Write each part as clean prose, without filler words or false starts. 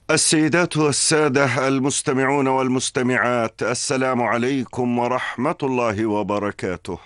السيدات والسادة المستمعون والمستمعات، السلام عليكم ورحمة الله وبركاته.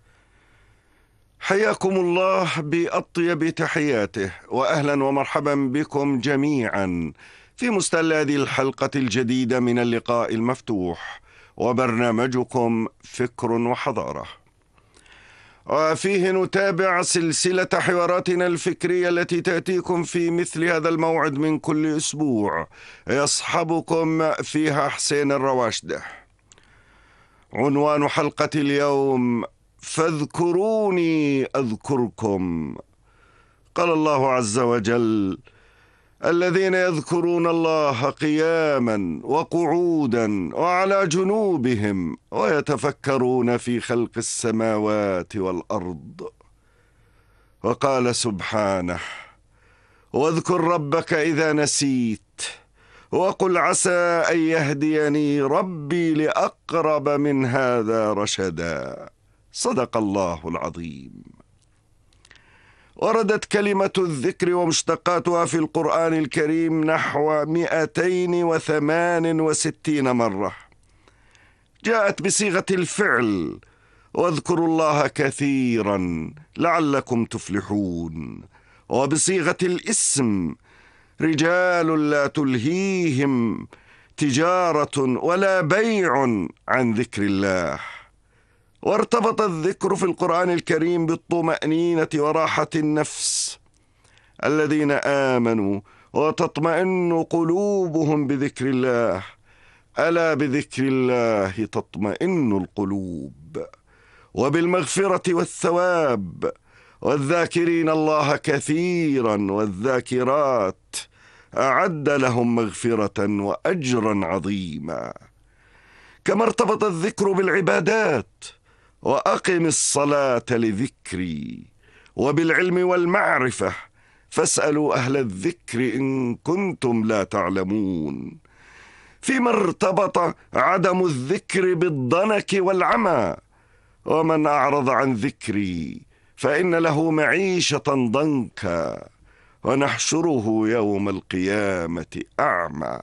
حياكم الله بأطيب تحياته، وأهلا ومرحبا بكم جميعا في مستهل هذه الحلقة الجديدة من اللقاء المفتوح وبرنامجكم فكر وحضارة، وفيه نتابع سلسلة حواراتنا الفكرية التي تأتيكم في مثل هذا الموعد من كل أسبوع، يصحبكم فيها حسين الرواشده. عنوان حلقة اليوم: فاذكروني أذكركم. قال الله عز وجل: الذين يذكرون الله قياما وقعودا وعلى جنوبهم ويتفكرون في خلق السماوات والأرض. وقال سبحانه: واذكر ربك إذا نسيت وقل عسى أن يهديني ربي لأقرب من هذا رشدا. صدق الله العظيم. وردت كلمة الذكر ومشتقاتها في القرآن الكريم نحو 268 مرة. جاءت بصيغة الفعل: واذكروا الله كثيرا لعلكم تفلحون، وبصيغة الاسم: رجال لا تلهيهم تجارة ولا بيع عن ذكر الله. وارتبط الذكر في القرآن الكريم بالطمأنينة وراحة النفس. الذين آمنوا وتطمئن قلوبهم بذكر الله، ألا بذكر الله تطمئن القلوب. وبالمغفرة والثواب، والذاكرين الله كثيرا والذاكرات أعد لهم مغفرة وأجرا عظيما. كما ارتبط الذكر بالعبادات: وأقم الصلاة لذكري. وبالعلم والمعرفة: فاسألوا أهل الذكر إن كنتم لا تعلمون. فيما ارتبط عدم الذكر بالضنك والعمى: ومن أعرض عن ذكري فإن له معيشة ضنكا ونحشره يوم القيامة أعمى.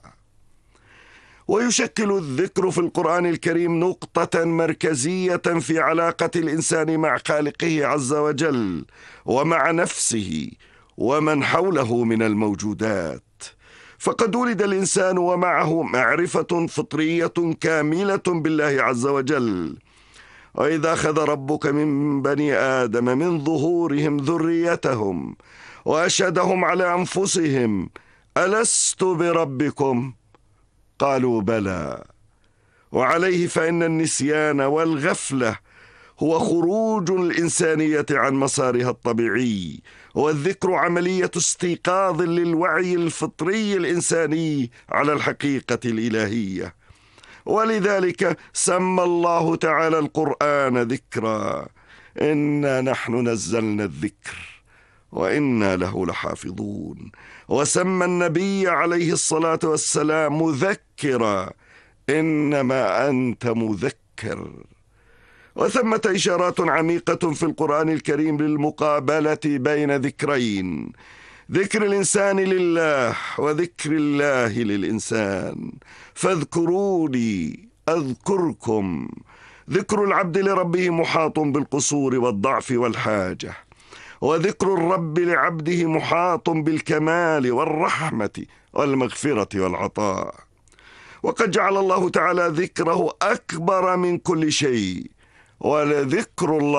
ويشكل الذكر في القرآن الكريم نقطة مركزية في علاقة الإنسان مع خالقه عز وجل ومع نفسه ومن حوله من الموجودات. فقد ولد الإنسان ومعه معرفة فطرية كاملة بالله عز وجل. وإذا أخذ ربك من بني آدم من ظهورهم ذريتهم وأشهدهم على أنفسهم ألست بربكم؟ قالوا بلى. وعليه فإن النسيان والغفلة هو خروج الإنسانية عن مسارها الطبيعي، والذكر عملية استيقاظ للوعي الفطري الإنساني على الحقيقة الإلهية. ولذلك سمى الله تعالى القرآن ذكرا: إنا نحن نزلنا الذكر وإنا له لحافظون. وسمى النبي عليه الصلاة والسلام مذكرا: إنما أنت مذكر. وثمة إشارات عميقة في القرآن الكريم للمقابلة بين ذكرين: ذكر الإنسان لله وذكر الله للإنسان. فاذكروني أذكركم. ذكر العبد لربه محاط بالقصور والضعف والحاجة، وذكر الرب لعبده محاط بالكمال والرحمة والمغفرة والعطاء. وقد جعل الله تعالى ذكره أكبر من كل شيء، ولذكر الله